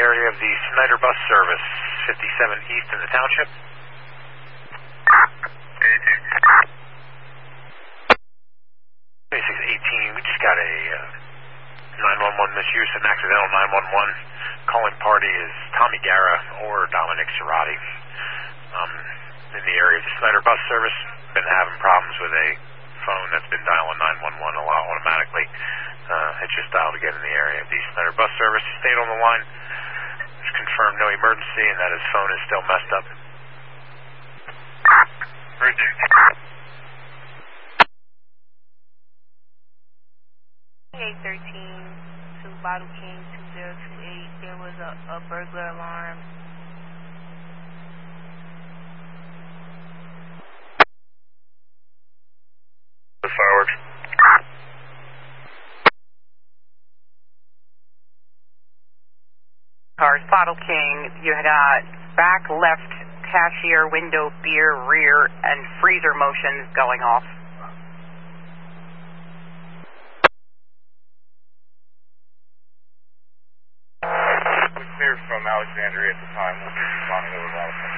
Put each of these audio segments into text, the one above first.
area of the Snyder bus service, 57 East in the township. 2618, we just got a 911 misuse, an accidental 911. Calling party is Tommy Guerra or Dominic Cerati. In the area of the Snyder bus service, been having problems with a phone that's been dialing 911 a lot automatically. It's just dialed again in the area of the Snyder bus service. He stayed on the line. It's confirmed no emergency and that his phone is still messed up. Roger. 813 to Bottle King 2028. There was a burglar alarm. The fireworks. Cars, Bottle King, you got back left cashier window beer rear and freezer motions going off. We cleared from Alexandria at the time. We'll be responding over Bottle King.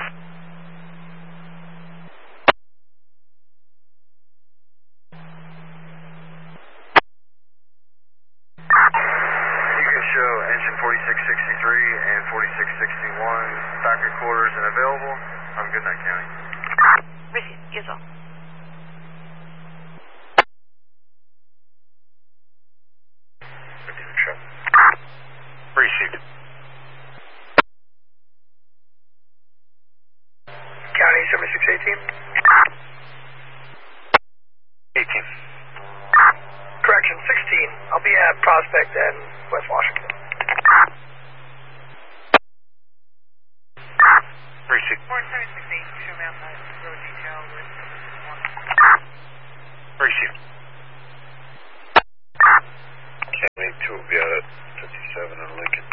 Show engine 4663 and 4661 back at quarters and available. I'm Goodnight County. Receive. Yes, sir. Received. County 7618. 18. Correction, 16. I'll be at Prospect and West Washington. Received. 4768, show me outside road detail with Received. County 2 will be out at 57 in Lincoln.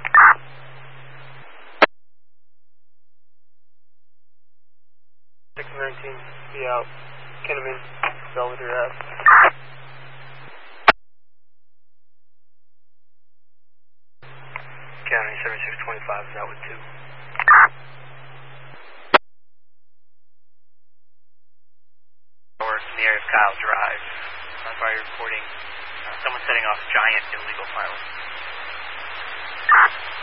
Be out. Kinnaman, Belvedere Ave. County 7625 is out with 2. Or in the area of Kyle Drive. By reporting someone setting off giant illegal fireworks.